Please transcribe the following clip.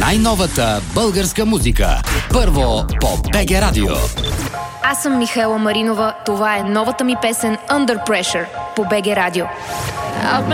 Най-новата българска музика. Първо по БГ Радио. Аз съм Михаела Маринова. Това е новата ми песен Under Pressure по БГ Радио. I've